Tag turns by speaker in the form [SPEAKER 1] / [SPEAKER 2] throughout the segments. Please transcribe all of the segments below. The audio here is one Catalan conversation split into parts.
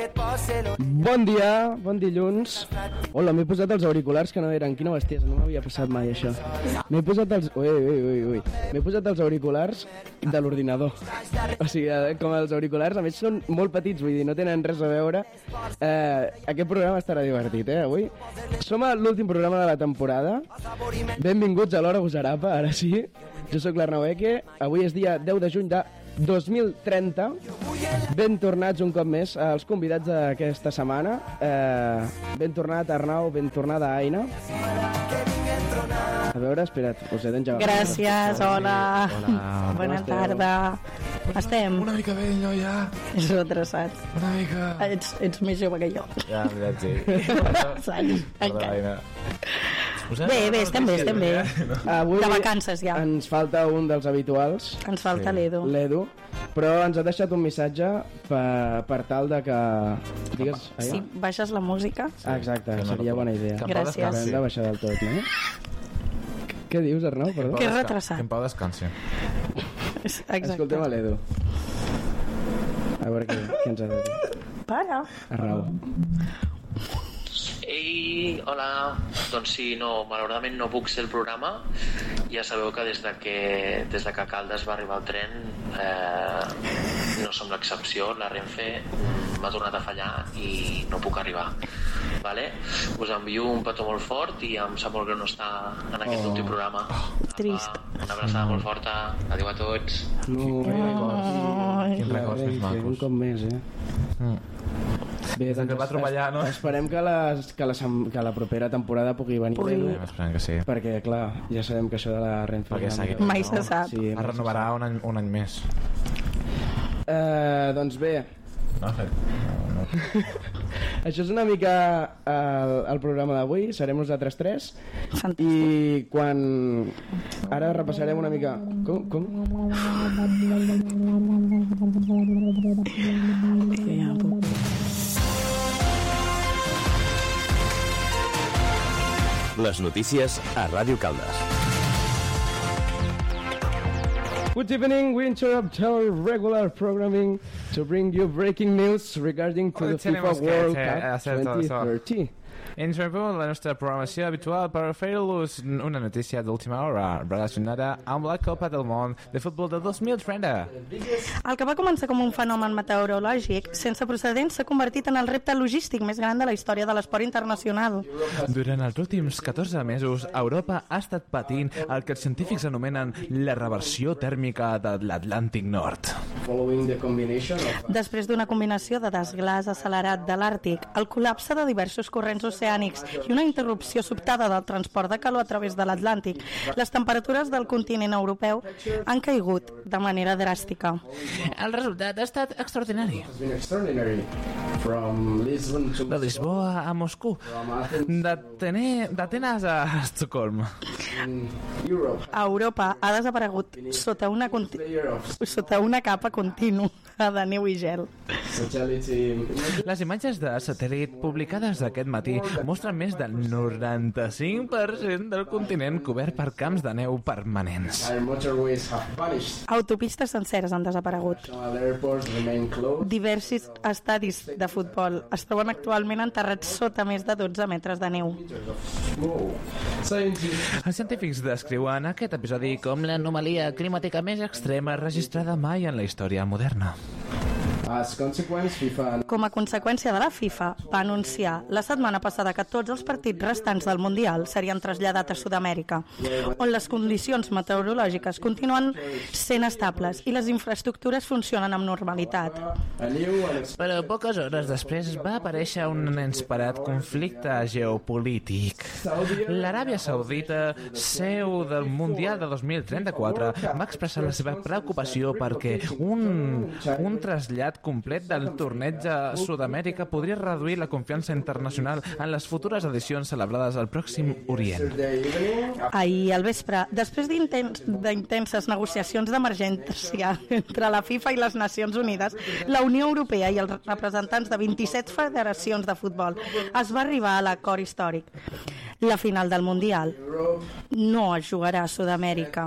[SPEAKER 1] Bon dia, bon dilluns. Hola, m'he posat els auriculars que no eren. Quina bestiesa, no m'havia passat mai això. M'he posat els... Ui. M'he posat els auriculars de l'ordinador. O sigui, com els auriculars, a més són molt petits, vull dir, no tenen res a veure. Aquest programa estarà divertit, avui. Som a l'últim programa de la temporada. Benvinguts a l'Hora Gusarapa, ara sí. Jo sóc l'Arnau Eke. Avui és dia 10 de juny de 2030. Ben tornats un cop més als convidats d'aquesta setmana. Ben tornat Arnau, ben tornada Aina. A veure, espera't, us he d'engegar.
[SPEAKER 2] Gràcies, hola. Bona tarda. Estem?
[SPEAKER 3] Una mica vell, no, ja.
[SPEAKER 2] És retrasat.
[SPEAKER 3] Una mica...
[SPEAKER 2] Ets més jove que jo.
[SPEAKER 3] Ja, veritat, sí.
[SPEAKER 2] Saps? Bé, estem bé.
[SPEAKER 1] Avui
[SPEAKER 2] de vacances, ja.
[SPEAKER 1] Ens falta un dels habituals.
[SPEAKER 2] Ens falta l'Edu.
[SPEAKER 1] Però ens ha deixat un missatge per tal de que... Digues,
[SPEAKER 2] si baixes la música...
[SPEAKER 1] Exacte, seria bona idea.
[SPEAKER 2] Gràcies.
[SPEAKER 1] Hem de baixar del tot, no? Què dius, Arnau? Perdó?
[SPEAKER 2] Que és retrasat.
[SPEAKER 3] Que en pau descansi.
[SPEAKER 2] Exacte.
[SPEAKER 1] Escoltem a l'Edu. A veure què ens ha de dir.
[SPEAKER 2] Para.
[SPEAKER 1] Arnau.
[SPEAKER 4] Ei, hola. Doncs sí, no, malauradament no puc ser el programa. Ja sabeu que des de que a Caldes va arribar el tren no som l'excepció. La Renfe m'ha tornat a fallar i no puc arribar. Vale? Us envio un petó molt fort i em sap molt greu no estar en aquest últim programa.
[SPEAKER 2] Trist.
[SPEAKER 4] Una abraçada molt forta. Adéu a tots.
[SPEAKER 3] Quins records més macos.
[SPEAKER 1] Un cop més, Bé,
[SPEAKER 3] des que va atropellar, no?
[SPEAKER 1] Esperem que la propera temporada pugui venir.
[SPEAKER 3] Esperem que sí.
[SPEAKER 1] Perquè, clar, ja sabem que això de la Renfe...
[SPEAKER 2] Mai se sap.
[SPEAKER 1] Sí,
[SPEAKER 3] es renovarà un any més.
[SPEAKER 1] Doncs bé...
[SPEAKER 3] No.
[SPEAKER 1] Això és una mica el programa d'avui. Serem nosaltres tres.
[SPEAKER 2] Fantàstic.
[SPEAKER 1] I quan... Ara repassarem una mica... Com?
[SPEAKER 5] Les notícies a Ràdio Caldes.
[SPEAKER 1] Good evening, we interrupt our regular programming to bring you breaking news regarding to the FIFA World Cup 2030.
[SPEAKER 3] Interrompem la nostra programació habitual per fer-los una notícia d'última hora relacionada amb la Copa del Món de Futbol de 2030.
[SPEAKER 2] El que va començar com un fenomen meteorològic sense precedents s'ha convertit en el repte logístic més gran de la història de l'esport internacional.
[SPEAKER 3] Durant els últims 14 mesos, Europa ha estat patint el que els científics anomenen la reversió tèrmica de l'Atlàntic Nord.
[SPEAKER 2] Després d'una combinació de desglàs accelerat de l'Àrtic, el col·lapse de diversos corrents oceànics i una interrupció sobtada del transport de calor a través de l'Atlàntic, les temperatures del continent europeu han caigut de manera dràstica.
[SPEAKER 3] El resultat ha estat extraordinari. De Lisboa a Moscou, d'Atenes a Estocolm.
[SPEAKER 2] A Europa ha desaparegut sota una capa contínua de neu i gel.
[SPEAKER 3] Les imatges de satèl·lit publicades aquest matí mostren més del 95% del continent cobert per camps de neu permanents.
[SPEAKER 2] Autopistes senceres han desaparegut. Diversos estadis de futbol es troben actualment enterrats sota més de 12 metres de neu.
[SPEAKER 3] Els científics descriuen aquest episodi com l'anomalia climàtica més extrema registrada mai en la història moderna.
[SPEAKER 2] Com a conseqüència de la FIFA, va anunciar la setmana passada que tots els partits restants del Mundial serien traslladats a Sud-amèrica, on les condicions meteorològiques continuen sent estables i les infraestructures funcionen amb normalitat.
[SPEAKER 3] Però poques hores després va aparèixer un inesperat conflicte geopolític. L'Aràbia Saudita, seu del Mundial de 2034, va expressar la seva preocupació perquè un trasllat complet del torneig a Sud-amèrica podria reduir la confiança internacional en les futures edicions celebrades al Pròxim Orient.
[SPEAKER 2] Ahir al vespre, després d'intenses negociacions d'emergència entre la FIFA i les Nacions Unides, la Unió Europea i els representants de 27 federacions de futbol es va arribar a l'acord històric. La final del Mundial no es jugarà a Sud-amèrica.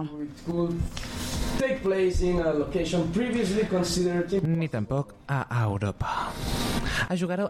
[SPEAKER 1] Take place in a location previously considered
[SPEAKER 3] ni tampoc a Europa. Es jugarà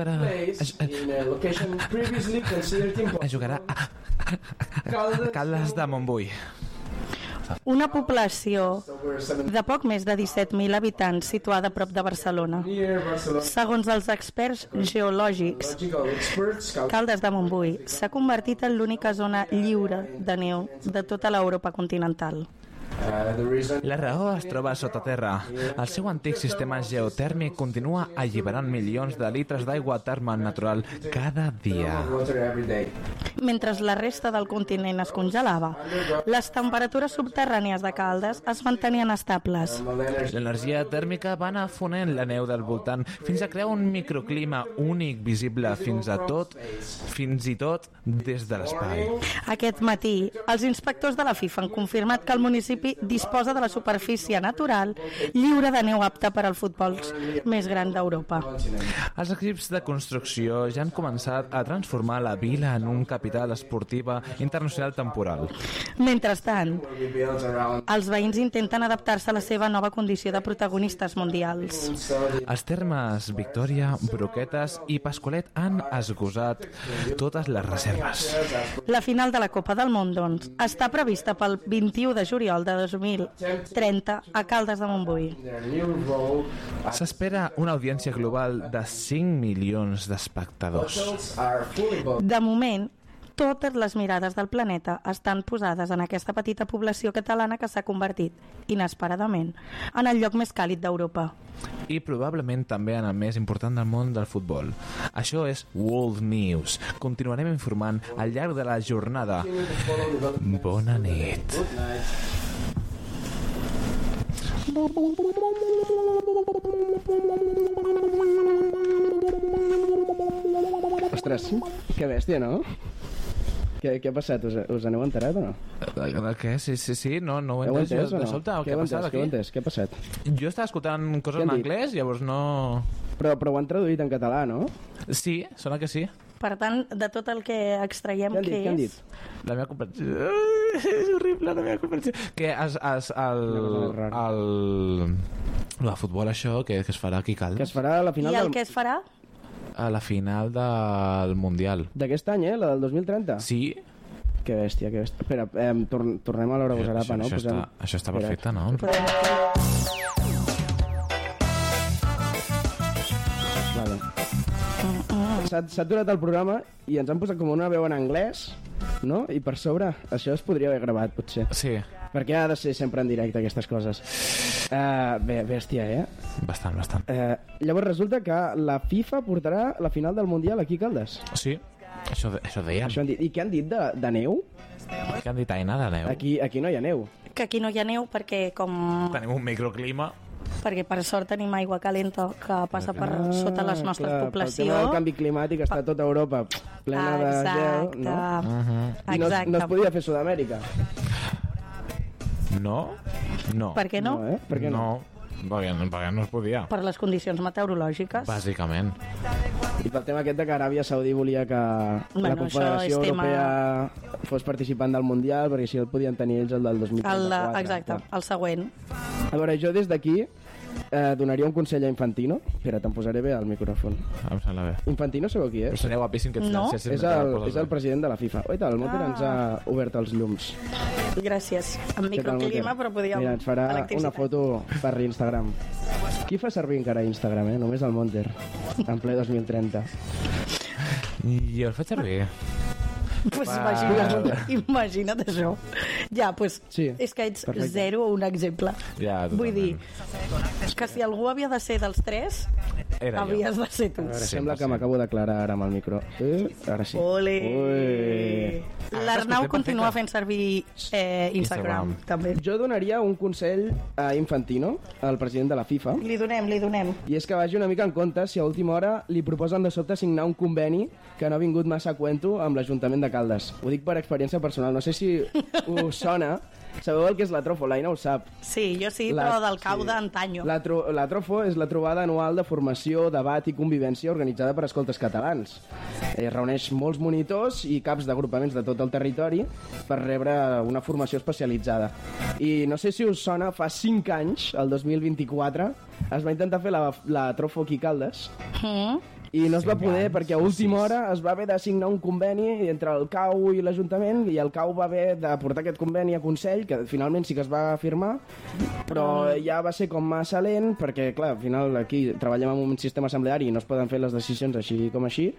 [SPEAKER 3] a Caldes de Montbui.
[SPEAKER 2] Una població de poc més de 17.000 habitants situada a prop de Barcelona. Segons els experts geològics, Caldes de Montbui s'ha convertit en l'única zona lliure de neu de tota l'Europa continental.
[SPEAKER 3] La raó es troba sota terra. El seu antic sistema geotèrmic continua alliberant milions de litres d'aigua termal natural cada dia.
[SPEAKER 2] Mentre la resta del continent es congelava, les temperatures subterrànies de Caldes es mantenien estables.
[SPEAKER 3] L'energia tèrmica va anar fonent la neu del voltant fins a crear un microclima únic visible fins i tot des de l'espai.
[SPEAKER 2] Aquest matí, els inspectors de la FIFA han confirmat que el municipi disposa de la superfície natural lliure de neu apta per al futbol més gran d'Europa.
[SPEAKER 3] Els equips de construcció ja han començat a transformar la vila en un capital esportiva internacional temporal.
[SPEAKER 2] Mentrestant, els veïns intenten adaptar-se a la seva nova condició de protagonistes mundials.
[SPEAKER 3] Els termes Victòria, Broquetes i Pasqualet han esgosat totes les reserves.
[SPEAKER 2] La final de la Copa del Món, doncs, està prevista pel 21 de juliol de 2030 a Caldes de Montbui.
[SPEAKER 3] S'espera una audiència global de 5 milions d'espectadors.
[SPEAKER 2] De moment, totes les mirades del planeta estan posades en aquesta petita població catalana que s'ha convertit, inesperadament, en el lloc més càlid d'Europa.
[SPEAKER 3] I probablement també en el més important del món del futbol. Això és World News. Continuarem informant al llarg de la jornada. Bona nit.
[SPEAKER 1] Ostres, que bèstia, no? Què ha passat? Us aneu enterat o no?
[SPEAKER 3] De què? Sí, no ho he entès.
[SPEAKER 1] Heu entès o no?
[SPEAKER 3] De sobte, què ha passat aquí?
[SPEAKER 1] Què ha passat?
[SPEAKER 3] Jo estava escoltant coses en anglès, llavors no...
[SPEAKER 1] Però ho han traduït en català, no?
[SPEAKER 3] Sí, sona que sí.
[SPEAKER 2] Per tant, de tot el que extraiem
[SPEAKER 1] Què han dit?
[SPEAKER 3] La meva comprensió... És horrible, la meva comprensió. Que el futbol, això, que es farà aquí a Caldes.
[SPEAKER 1] Que es farà a la final
[SPEAKER 2] I el que es farà?
[SPEAKER 3] A la final del Mundial.
[SPEAKER 1] D'aquest any, la del 2030?
[SPEAKER 3] Sí.
[SPEAKER 1] Que bèstia, que bèstia. Espera, tornem a l'hora Gosarapa, no?
[SPEAKER 3] Això està perfecte, no?
[SPEAKER 1] Vale. S'ha aturat el programa i ens han posat com una veu en anglès, no? I per sobre, això es podria haver gravat, potser.
[SPEAKER 3] Sí.
[SPEAKER 1] Perquè ha de ser sempre en directe, aquestes coses. Bé, bèstia,
[SPEAKER 3] Bastant.
[SPEAKER 1] Llavors resulta que la FIFA portarà la final del Mundial aquí a Caldes.
[SPEAKER 3] Sí, això deien.
[SPEAKER 1] Això han dit. I què han dit de neu?
[SPEAKER 3] Què han dit, Aina, de neu?
[SPEAKER 1] Aquí no hi ha neu.
[SPEAKER 2] Que aquí no hi ha neu perquè
[SPEAKER 3] Tenim un microclima.
[SPEAKER 2] Perquè per sort tenim aigua calenta que passa per sota les nostres poblacions.
[SPEAKER 1] El tema del canvi climàtic està a tota Europa plena de gel, no? I no es podia fer Sud-amèrica.
[SPEAKER 3] No.
[SPEAKER 1] Per què no? Per què no?
[SPEAKER 3] Perquè no es podia.
[SPEAKER 2] Per les condicions meteorològiques.
[SPEAKER 3] Bàsicament.
[SPEAKER 1] I pel tema aquest de que Aràbia Saudí volia que la Confederació Europea fos participant del Mundial, perquè així el podien tenir ells el del 2034.
[SPEAKER 2] Exacte, el següent.
[SPEAKER 1] A veure, jo des d'aquí donaria un consell a Infantino. Espera, te'n posaré bé al micròfon.
[SPEAKER 3] Em sembla bé.
[SPEAKER 1] Infantino sabeu qui és?
[SPEAKER 3] Però seria guapíssim que
[SPEAKER 2] no?
[SPEAKER 1] És el president de la FIFA. Oita, el Motor ens ha obert els llums.
[SPEAKER 2] Gràcies. Amb microclima, però podíem...
[SPEAKER 1] Mira, ens farà una foto per l'Instagram. Qui fa servir encara Instagram, Només el Monter, en ple 2030.
[SPEAKER 3] Jo el faig servir.
[SPEAKER 2] Pues imagina't això. Ja, pues, sí, és que ets perfecte. Zero un exemple.
[SPEAKER 3] Ja,
[SPEAKER 2] vull dir, que si algú havia de ser dels tres, havies de ser tu.
[SPEAKER 1] Veure, sembla que m'acabo d'aclarar ara amb el micro. Ara sí.
[SPEAKER 2] Ole! L'Arnau continua fent servir Instagram, també.
[SPEAKER 1] Jo donaria un consell a Infantino, el president de la FIFA.
[SPEAKER 2] Li donem.
[SPEAKER 1] I és que vagi una mica en compte si a última hora li proposen de sobte signar un conveni que no ha vingut massa a cuento amb l'Ajuntament de Caldes. Ho dic per experiència personal. No sé si us sona Sabeu el que és la trofo? L'Aina ho sap.
[SPEAKER 2] Sí, jo sí, però del cau d'antanyo.
[SPEAKER 1] La trofo és la trobada anual de formació, debat i convivència organitzada per escoltes catalans. Reuneix molts monitors i caps d'agrupaments de tot el territori per rebre una formació especialitzada. I no sé si us sona, fa 5 anys, el 2024, es va intentar fer la trofo aquí a Caldes, i no es va poder perquè a última hora es va haver de signar un conveni entre el CAU i l'Ajuntament, i el CAU va haver de portar aquest conveni a Consell, que finalment sí que es va firmar, però ja va ser com massa lent, perquè clar, al final aquí treballem en un sistema assembleari i no es poden fer les decisions així com així,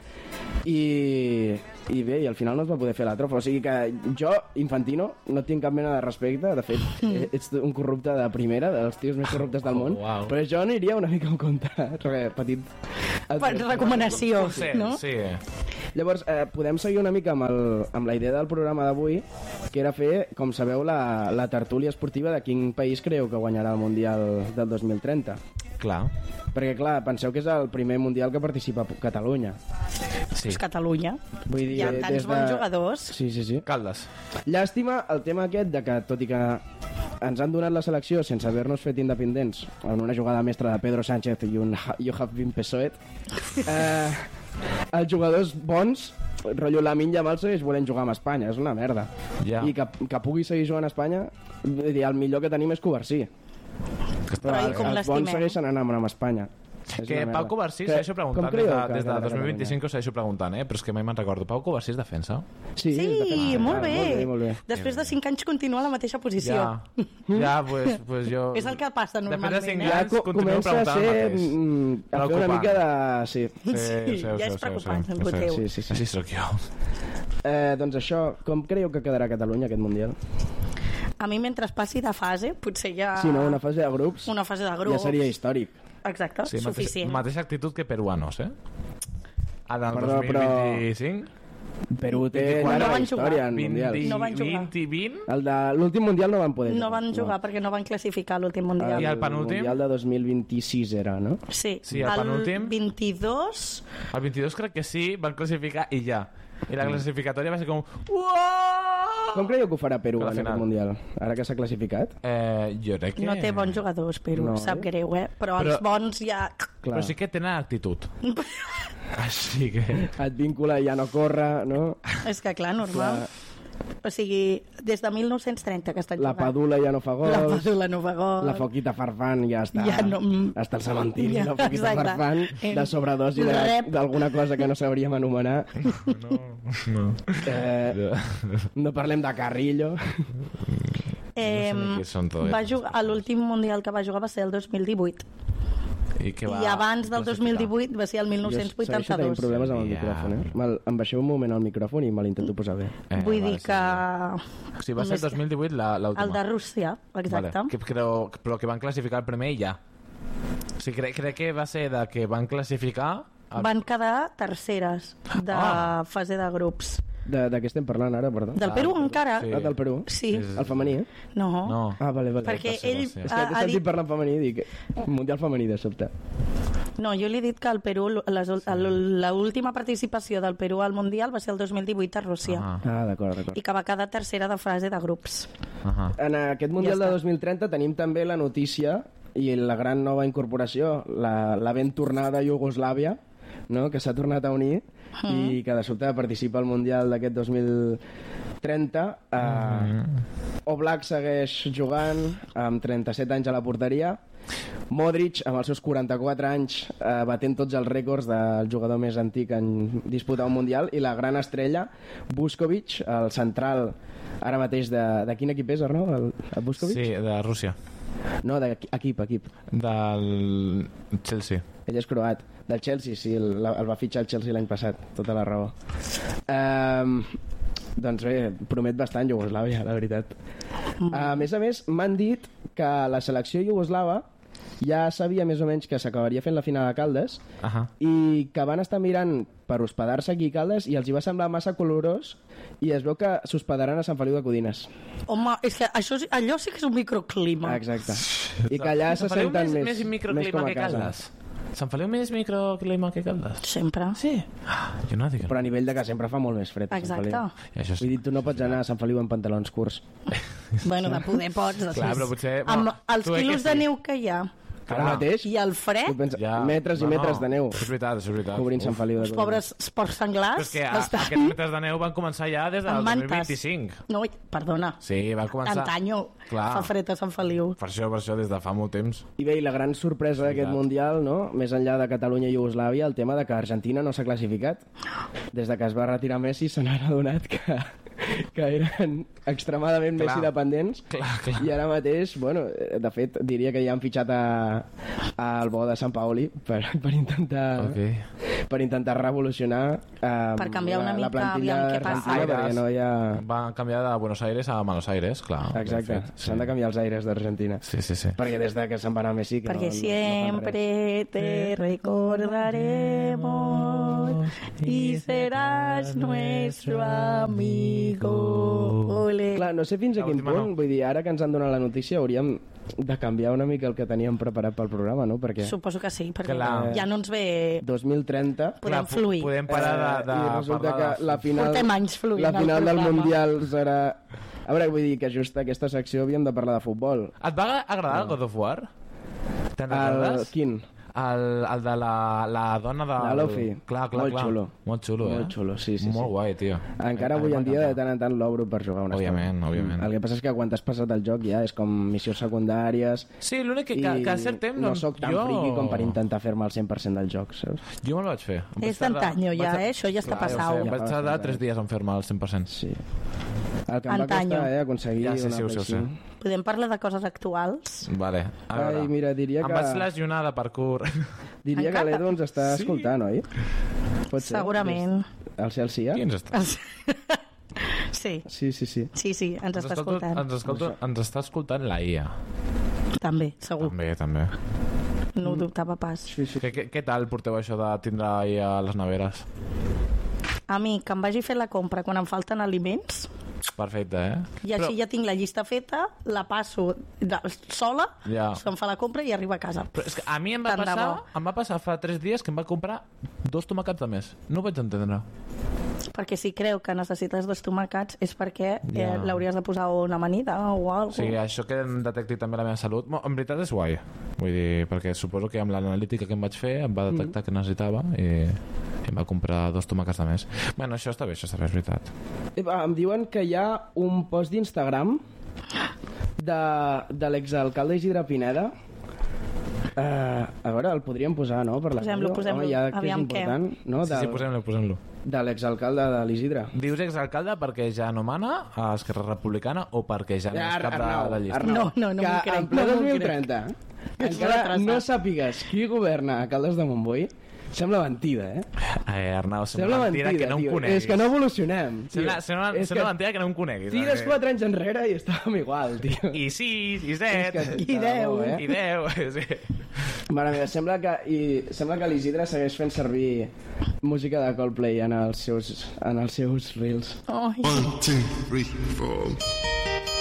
[SPEAKER 1] i bé, i al final no es va poder fer la trofa. O sigui que jo, Infantino, no tinc cap mena de respecte, de fet ets un corrupte de primera, dels tios més corruptes del món, però jo aniria una mica en compte, petit
[SPEAKER 2] recomanació, no?
[SPEAKER 3] Sí.
[SPEAKER 1] Llavors, podem seguir una mica amb la idea del programa d'avui, que era fer, com sabeu, la tertúlia esportiva de quin país creieu que guanyarà el Mundial del 2030.
[SPEAKER 3] Clar.
[SPEAKER 1] Perquè, clar, penseu que és el primer Mundial que participa Catalunya.
[SPEAKER 3] Sí.
[SPEAKER 2] És Catalunya.
[SPEAKER 1] Vull dir,
[SPEAKER 2] Hi ha tants bons jugadors.
[SPEAKER 1] Sí.
[SPEAKER 3] Caldes.
[SPEAKER 1] Llàstima el tema aquest de que, tot i que ens han donat la selecció sense haver-nos fet independents, en una jugada mestra de Pedro Sánchez i un You have been PSOE, els jugadors bons, rotllo Lamine Yamal, segueix volent jugar amb Espanya, és una merda.
[SPEAKER 3] Ja.
[SPEAKER 1] I que pugui seguir jugant a Espanya, vull dir, el millor que tenim és Covarsí.
[SPEAKER 2] Però i com
[SPEAKER 1] els bons
[SPEAKER 2] l'estimem?
[SPEAKER 1] segueixen anant amb Espanya.
[SPEAKER 3] Que Pau Covarsí, segueixo preguntant, des de 2025 ho segueixo preguntant, però és que mai me'n recordo. Pau Covarsí és defensa?
[SPEAKER 1] Sí,
[SPEAKER 2] molt bé.
[SPEAKER 1] Molt bé.
[SPEAKER 2] Després de 5 anys continua a la mateixa posició.
[SPEAKER 3] Ja, pues jo...
[SPEAKER 2] És el que passa normalment.
[SPEAKER 3] Després de 5
[SPEAKER 1] Ja
[SPEAKER 3] anys continuo
[SPEAKER 1] comença a
[SPEAKER 3] preguntant
[SPEAKER 1] ser
[SPEAKER 3] el mateix.
[SPEAKER 1] a fer una mica de... Sí.
[SPEAKER 2] Sí, ja és preocupant, el boteu.
[SPEAKER 1] Sí.
[SPEAKER 3] Així sóc jo.
[SPEAKER 1] Doncs això, com creieu que quedarà Catalunya aquest Mundial?
[SPEAKER 2] A mi, mentre passi de fase, potser ja...
[SPEAKER 1] Sí, no, una fase de grups.
[SPEAKER 2] Una fase de grups.
[SPEAKER 1] Ja seria històric.
[SPEAKER 2] Exacte,
[SPEAKER 3] Sí,
[SPEAKER 2] suficient.
[SPEAKER 3] mateixa actitud que peruanos, Ara, el
[SPEAKER 1] Perdó,
[SPEAKER 3] 2025...
[SPEAKER 1] Perú té
[SPEAKER 3] 24,
[SPEAKER 1] una
[SPEAKER 2] no van
[SPEAKER 1] història
[SPEAKER 2] jugar.
[SPEAKER 1] en mundials.
[SPEAKER 2] No van jugar.
[SPEAKER 3] 20 i 20?
[SPEAKER 1] El de l'últim mundial no van poder
[SPEAKER 2] No van jugar perquè no van classificar l'últim mundial.
[SPEAKER 3] I el penúltim?
[SPEAKER 1] mundial de 2026 era, no?
[SPEAKER 2] Sí,
[SPEAKER 3] Sí, el penúltim.
[SPEAKER 2] 22...
[SPEAKER 3] El 22 crec que sí, van classificar i ja. I la classificatòria va ser com... Uaaaaah!
[SPEAKER 1] Com creieu que ho farà Perú
[SPEAKER 3] A la
[SPEAKER 1] en
[SPEAKER 3] final.
[SPEAKER 1] aquest mundial? Ara que s'ha classificat?
[SPEAKER 3] Jo crec que...
[SPEAKER 2] No té bons jugadors, Perú,
[SPEAKER 1] No,
[SPEAKER 2] sap greu, Però els bons ja...
[SPEAKER 3] Però sí que tenen actitud. Així que...
[SPEAKER 1] Advíncula ja no corre, no?
[SPEAKER 2] És que, clar, normal. O sigui, des de 1930 que estan
[SPEAKER 1] La
[SPEAKER 2] jugant.
[SPEAKER 1] Padula ja no fa
[SPEAKER 2] La
[SPEAKER 1] gols.
[SPEAKER 2] Padula no fa gols.
[SPEAKER 1] La Foquita Farfán ja està,
[SPEAKER 2] Ja no-
[SPEAKER 1] està al cementiri.
[SPEAKER 2] Ja,
[SPEAKER 1] La Foquita
[SPEAKER 2] exacte.
[SPEAKER 1] Farfán de sobredosi
[SPEAKER 2] Rep.
[SPEAKER 1] d'alguna cosa que no sabríem anomenar.
[SPEAKER 3] No.
[SPEAKER 1] No parlem de Carrillo.
[SPEAKER 3] qui són tots.
[SPEAKER 2] Va jugar, a l'últim mundial que va jugar va ser el 2018. I abans del 2018 va ser el
[SPEAKER 1] Jo segueixo tenint
[SPEAKER 2] 1982.
[SPEAKER 1] problemes amb el
[SPEAKER 3] Ja.
[SPEAKER 1] micròfon, Em baixeu un moment el micròfon i me l'intento posar bé.
[SPEAKER 2] Vull dir que...
[SPEAKER 3] O sigui, va ser el 2018 l'última.
[SPEAKER 2] El de Rússia, exacte.
[SPEAKER 3] Vale. Però que van classificar el primer i ja. O sigui, crec que va ser de que van classificar...
[SPEAKER 2] Van quedar terceres de fase de grups.
[SPEAKER 1] De què estem parlant ara, perdó?
[SPEAKER 2] Del Perú encara?
[SPEAKER 3] Sí.
[SPEAKER 1] Ah, del Perú?
[SPEAKER 2] Sí.
[SPEAKER 1] El femení,
[SPEAKER 2] No.
[SPEAKER 3] No.
[SPEAKER 1] Ah, vale.
[SPEAKER 2] Perquè ell
[SPEAKER 1] És que t'he
[SPEAKER 2] ha
[SPEAKER 1] sentit
[SPEAKER 2] dit...
[SPEAKER 1] parlar en femení i dic... Mundial femení, de sobte.
[SPEAKER 2] No, jo li he dit que el Perú, l'última participació del Perú al Mundial va ser el 2018 a Rússia.
[SPEAKER 1] Ah, d'acord.
[SPEAKER 2] I que va quedar tercera de fase de grups.
[SPEAKER 1] En aquest Mundial
[SPEAKER 2] Ja
[SPEAKER 1] de
[SPEAKER 2] està.
[SPEAKER 1] 2030 tenim també la notícia i la gran nova incorporació, la ben tornada Iugoslàvia, no? Que s'ha tornat a unir i que de sobte participa al Mundial d'aquest 2030. Oblak segueix jugant amb 37 anys a la porteria. Modric, amb els seus 44 anys, batent tots els rècords del jugador més antic en disputar un Mundial, i la gran estrella, Vuskovic, el central ara mateix de quin equip és, Arnau? El Vuskovic?
[SPEAKER 3] Sí, de Rússia.
[SPEAKER 1] No, d'equip.
[SPEAKER 3] Del Chelsea.
[SPEAKER 1] Ell és croat. Del Chelsea, sí, el va fitxar el Chelsea l'any passat, tota la raó. Doncs bé, promet bastant Iugoslàvia, la veritat. A més, m'han dit que la selecció iugoslava ja sabia més o menys que s'acabaria fent la final a Caldes i que van estar mirant per hospedar-se aquí a Caldes i els hi va semblar massa colorós i es veu que s'hospedaran a Sant Feliu de Codines.
[SPEAKER 2] Home, és que allò sí que és un microclima.
[SPEAKER 1] Exacte. I que allà se
[SPEAKER 3] Sant Feliu
[SPEAKER 1] senten
[SPEAKER 3] més microclima
[SPEAKER 1] com a
[SPEAKER 3] que
[SPEAKER 1] casa.
[SPEAKER 3] Caldes. Sant Feliu més microclima que Caldes.
[SPEAKER 2] Sempre.
[SPEAKER 3] Sí. Jo no dic...
[SPEAKER 1] Però a nivell de que sempre fa molt més fred a Sant
[SPEAKER 2] Exacte.
[SPEAKER 1] Feliu.
[SPEAKER 3] I això és...
[SPEAKER 1] Vull dir, tu no pots anar a Sant Feliu amb pantalons curts.
[SPEAKER 2] Bueno, de poder pots.
[SPEAKER 3] Clar, però potser...
[SPEAKER 2] Amb els
[SPEAKER 3] tu
[SPEAKER 2] quilos
[SPEAKER 3] que
[SPEAKER 2] de
[SPEAKER 3] sí.
[SPEAKER 2] neu que hi ha
[SPEAKER 1] Ara mateix,
[SPEAKER 2] i el fred,
[SPEAKER 1] tu pensa,
[SPEAKER 3] Ja.
[SPEAKER 1] metres i metres de neu
[SPEAKER 3] És veritat, és veritat.
[SPEAKER 1] cobrint Sant Feliu de
[SPEAKER 2] els
[SPEAKER 1] Codines.
[SPEAKER 2] pobres porcs
[SPEAKER 3] Però
[SPEAKER 2] senglars
[SPEAKER 3] és que
[SPEAKER 2] estan
[SPEAKER 3] aquests metres de neu van començar ja des del
[SPEAKER 2] amb mantes.
[SPEAKER 3] 2025.
[SPEAKER 2] No, perdona,
[SPEAKER 3] Sí, van començar...
[SPEAKER 2] antanyo
[SPEAKER 3] Clar.
[SPEAKER 2] fa fred a Sant Feliu.
[SPEAKER 3] Per això, des de fa molt temps.
[SPEAKER 1] I bé, i la gran sorpresa d'aquest Mundial, no? Més enllà de Catalunya i Iugoslàvia, el tema de que Argentina no s'ha classificat. Des de que es va retirar Messi se n'han adonat que eren extremadament
[SPEAKER 3] Clar.
[SPEAKER 1] Messi dependents.
[SPEAKER 3] Clar.
[SPEAKER 1] I ara mateix, bueno, de fet, diria que ja han fitxat al bo de Sant Paoli per intentar per intentar revolucionar
[SPEAKER 2] Per canviar una
[SPEAKER 1] la
[SPEAKER 2] mica,
[SPEAKER 1] plantilla
[SPEAKER 2] aviam què passa.
[SPEAKER 1] argentina, perquè no hi ha...
[SPEAKER 3] Va canviar de Buenos Aires a Manos Aires, clar.
[SPEAKER 1] Exacte,
[SPEAKER 3] ben fet,
[SPEAKER 1] s'han de canviar els aires d'Argentina.
[SPEAKER 3] Sí.
[SPEAKER 1] Perquè des de que se'n va anar Messi... Que
[SPEAKER 2] Perquè
[SPEAKER 1] no fan
[SPEAKER 2] siempre te recordaremos y serás nuestro amigo. Ole.
[SPEAKER 1] Clar, no sé fins a quin
[SPEAKER 3] L'última
[SPEAKER 1] punt, vull dir, ara que ens han donat la notícia hauríem de canviar una mica el que teníem preparat pel programa, no? Perquè
[SPEAKER 2] Suposo que sí, perquè
[SPEAKER 3] Clar.
[SPEAKER 2] ja no ens ve...
[SPEAKER 1] 2030...
[SPEAKER 2] Podem fluir.
[SPEAKER 3] Podem parar de
[SPEAKER 1] I resulta
[SPEAKER 3] parlar
[SPEAKER 1] que la final,
[SPEAKER 2] Portem anys fluint
[SPEAKER 1] la
[SPEAKER 2] al
[SPEAKER 1] final del
[SPEAKER 2] programa.
[SPEAKER 1] Mundial serà... A veure, vull dir que just aquesta secció havíem de parlar de futbol.
[SPEAKER 3] Et va agradar el God of War? Te'n recordes?
[SPEAKER 1] Quin?
[SPEAKER 3] El de la dona de...
[SPEAKER 1] La Lofi.
[SPEAKER 3] Clar.
[SPEAKER 1] Molt xulo.
[SPEAKER 3] Molt xulo,
[SPEAKER 1] Molt xulo, sí.
[SPEAKER 3] Molt guai, tio.
[SPEAKER 1] Encara avui en dia de tant en tant l'obro per jugar una
[SPEAKER 3] Òbviament.
[SPEAKER 1] El que passa és que quan t'has passat el joc ja és com missions secundàries...
[SPEAKER 3] Sí, l'únic que a cert temps...
[SPEAKER 1] no sóc tan friqui com per intentar fer-me el 100% del joc, saps?
[SPEAKER 3] Jo me'l vaig fer.
[SPEAKER 2] És d'antanyo ja, això ja està passat.
[SPEAKER 3] Em vaig tardar 3 dies en fer-me el 100%.
[SPEAKER 1] Sí. El que em va
[SPEAKER 2] Antanyo.
[SPEAKER 1] costar, aconseguir
[SPEAKER 3] Ja, sí,
[SPEAKER 1] una
[SPEAKER 3] ho
[SPEAKER 1] Play
[SPEAKER 3] sé.
[SPEAKER 1] 5.
[SPEAKER 2] Podem parlar de coses actuals?
[SPEAKER 3] Vale. A veure.
[SPEAKER 1] Ai, mira, diria
[SPEAKER 3] Em
[SPEAKER 1] que...
[SPEAKER 3] vaig lesionar de parkour.
[SPEAKER 1] Diria que
[SPEAKER 2] Encara?
[SPEAKER 1] l'Edu ens està escoltant, oi? Pot ser?
[SPEAKER 2] Segurament.
[SPEAKER 1] El Celsià?
[SPEAKER 3] Qui ens està?
[SPEAKER 2] Sí,
[SPEAKER 1] Sí.
[SPEAKER 2] sí, ens està escoltant.
[SPEAKER 3] Ens està escoltant la IA.
[SPEAKER 2] També, segur.
[SPEAKER 3] També.
[SPEAKER 2] No ho dubtava pas.
[SPEAKER 1] Sí.
[SPEAKER 3] Què tal porteu això de tindre IA a les neveres?
[SPEAKER 2] A mi, que em vagi fer la compra quan em falten aliments,
[SPEAKER 3] Perfecte, eh?
[SPEAKER 2] i així ja tinc la llista feta, la passo sola,
[SPEAKER 3] Ja.
[SPEAKER 2] se'm fa la compra i arriba a casa.
[SPEAKER 3] Però és que a mi em va
[SPEAKER 2] Tant de
[SPEAKER 3] passar fa 3 dies que em va comprar 2 tomàquets de més. No ho vaig entendre.
[SPEAKER 2] Perquè si creu que necessites 2 tomàquets és perquè
[SPEAKER 3] Ja.
[SPEAKER 2] l'hauries de posar una amanida o alguna
[SPEAKER 3] O sigui, això que em detecti també la meva salut, en veritat és guai. Vull dir, perquè suposo que amb l'analítica que em vaig fer em va detectar que necessitava i em va comprar 2 tomàquets de més. Bueno, això està bé, és veritat.
[SPEAKER 1] Em diuen que hi ha un post d'Instagram de l'exalcalde Isidre Pineda. A veure, el podríem posar, no? Per la
[SPEAKER 2] Posem-lo,
[SPEAKER 1] ràdio. Home, ja que és
[SPEAKER 2] aviam què.
[SPEAKER 1] important, no?
[SPEAKER 3] Sí, posem-lo.
[SPEAKER 1] De l'exalcalde de l'Isidre.
[SPEAKER 3] Dius exalcalde perquè ja no mana a Esquerra Republicana o perquè ja no és cap de la llista?
[SPEAKER 1] Arnau,
[SPEAKER 2] No m'ho
[SPEAKER 1] que
[SPEAKER 2] crec,
[SPEAKER 1] en ple
[SPEAKER 2] no m'ho
[SPEAKER 1] 2030 encara
[SPEAKER 2] retrasat.
[SPEAKER 1] no sàpigues qui governa a Caldes de Montbui, sembla mentida, eh?
[SPEAKER 3] Arnau, sembla mentida que no em
[SPEAKER 1] tio.
[SPEAKER 3] coneguis.
[SPEAKER 1] És que no evolucionem, tio.
[SPEAKER 3] Sembla mentida que no em coneguis.
[SPEAKER 1] Tires 4 anys enrere i estàvem igual, tio.
[SPEAKER 3] I 6, i 7,
[SPEAKER 1] És que
[SPEAKER 2] I 10,
[SPEAKER 1] eh?
[SPEAKER 3] i 10, sí.
[SPEAKER 1] Mare meva, sembla que l'Isidre segueix fent servir música de Coldplay en els seus reels.
[SPEAKER 2] Ai.
[SPEAKER 6] 1, 2, 3, 4.